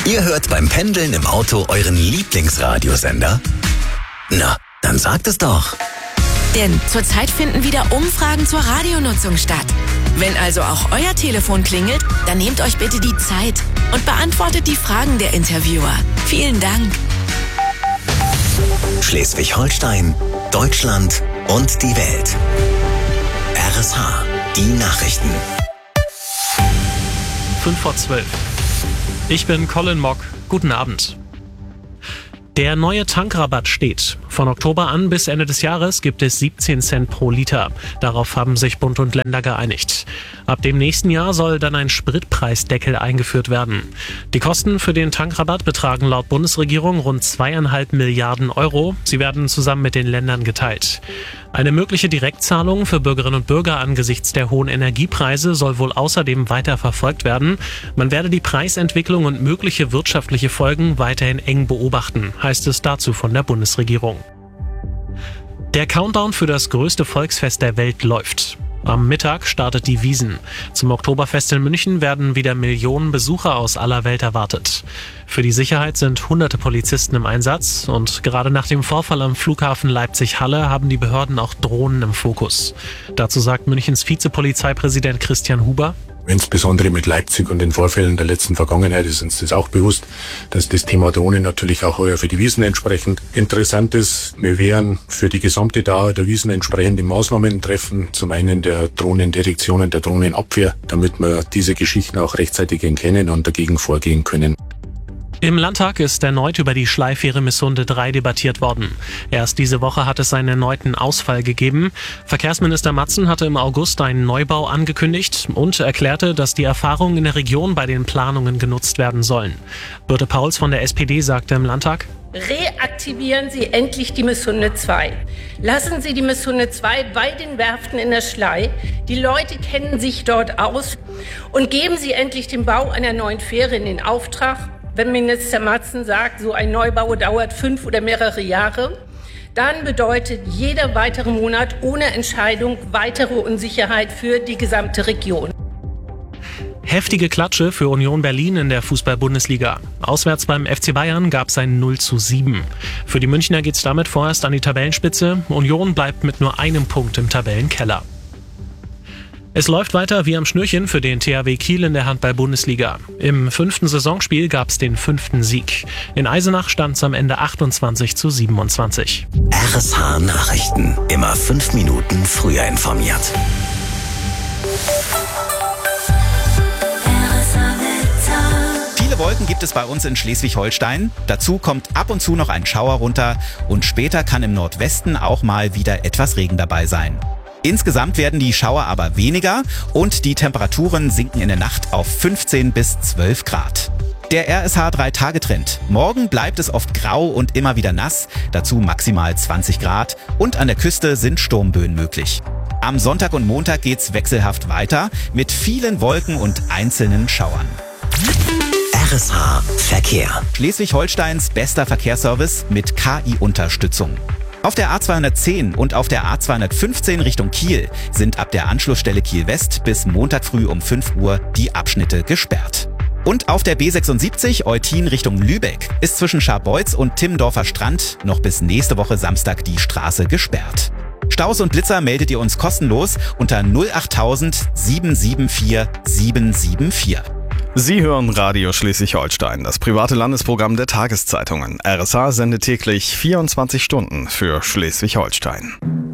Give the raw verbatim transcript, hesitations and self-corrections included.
Ihr hört beim Pendeln im Auto euren Lieblingsradiosender? Na, dann sagt es doch. Denn zurzeit finden wieder Umfragen zur Radionutzung statt. Wenn also auch euer Telefon klingelt, dann nehmt euch bitte die Zeit und beantwortet die Fragen der Interviewer. Vielen Dank. Schleswig-Holstein, Deutschland und die Welt. R S H, die Nachrichten. fünf vor zwölf. Ich bin Colin Mock. Guten Abend. Der neue Tankrabatt steht. Von Oktober an bis Ende des Jahres gibt es siebzehn Cent pro Liter. Darauf haben sich Bund und Länder geeinigt. Ab dem nächsten Jahr soll dann ein Spritpreisdeckel eingeführt werden. Die Kosten für den Tankrabatt betragen laut Bundesregierung rund zweieinhalb Milliarden Euro. Sie werden zusammen mit den Ländern geteilt. Eine mögliche Direktzahlung für Bürgerinnen und Bürger angesichts der hohen Energiepreise soll wohl außerdem weiter verfolgt werden. Man werde die Preisentwicklung und mögliche wirtschaftliche Folgen weiterhin eng beobachten, heißt es dazu von der Bundesregierung. Der Countdown für das größte Volksfest der Welt läuft. Am Mittag startet die Wiesn. Zum Oktoberfest in München werden wieder Millionen Besucher aus aller Welt erwartet. Für die Sicherheit sind hunderte Polizisten im Einsatz und gerade nach dem Vorfall am Flughafen Leipzig-Halle haben die Behörden auch Drohnen im Fokus. Dazu sagt Münchens Vizepolizeipräsident Christian Huber: Insbesondere mit Leipzig und den Vorfällen der letzten Vergangenheit ist uns das auch bewusst, dass das Thema Drohnen natürlich auch heuer für die Wiesn entsprechend interessant ist. Wir werden für die gesamte Dauer der Wiesn entsprechende Maßnahmen treffen, zum einen der Drohnendetektion und der Drohnenabwehr, damit wir diese Geschichten auch rechtzeitig erkennen und dagegen vorgehen können. Im Landtag ist erneut über die Schleifähre Missunde drei debattiert worden. Erst diese Woche hat es einen erneuten Ausfall gegeben. Verkehrsminister Matzen hatte im August einen Neubau angekündigt und erklärte, dass die Erfahrungen in der Region bei den Planungen genutzt werden sollen. Birte Pauls von der S P D sagte im Landtag: Reaktivieren Sie endlich die Missunde zwei. Lassen Sie die Missunde zwei bei den Werften in der Schlei. Die Leute kennen sich dort aus. Und geben Sie endlich den Bau einer neuen Fähre in den Auftrag. Wenn Minister Matzen sagt, so ein Neubau dauert fünf oder mehrere Jahre, dann bedeutet jeder weitere Monat ohne Entscheidung weitere Unsicherheit für die gesamte Region. Heftige Klatsche für Union Berlin in der Fußball-Bundesliga. Auswärts beim F C Bayern gab es ein null zu sieben. Für die Münchner geht's damit vorerst an die Tabellenspitze. Union bleibt mit nur einem Punkt im Tabellenkeller. Es läuft weiter wie am Schnürchen für den T H W Kiel in der Handball-Bundesliga. Im fünften Saisonspiel gab es den fünften Sieg. In Eisenach stand es am Ende achtundzwanzig zu siebenundzwanzig. R S H Nachrichten. Immer fünf Minuten früher informiert. Viele Wolken gibt es bei uns in Schleswig-Holstein. Dazu kommt ab und zu noch ein Schauer runter und später kann im Nordwesten auch mal wieder etwas Regen dabei sein. Insgesamt werden die Schauer aber weniger und die Temperaturen sinken in der Nacht auf fünfzehn bis zwölf Grad. Der R S H drei Tage Trend. Morgen bleibt es oft grau und immer wieder nass, dazu maximal zwanzig Grad und an der Küste sind Sturmböen möglich. Am Sonntag und Montag geht's wechselhaft weiter mit vielen Wolken und einzelnen Schauern. R S H Verkehr. Schleswig-Holsteins bester Verkehrsservice mit K I-Unterstützung. Auf der A zweihundertzehn und auf der A zweihundertfünfzehn Richtung Kiel sind ab der Anschlussstelle Kiel West bis Montag früh um fünf Uhr die Abschnitte gesperrt. Und auf der B sechsundsiebzig Eutin Richtung Lübeck ist zwischen Scharbeutz und Timmendorfer Strand noch bis nächste Woche Samstag die Straße gesperrt. Staus und Blitzer meldet ihr uns kostenlos unter null achttausend sieben sieben vier sieben sieben vier. Sie hören Radio Schleswig-Holstein, das private Landesprogramm der Tageszeitungen. R S H sendet täglich vierundzwanzig Stunden für Schleswig-Holstein.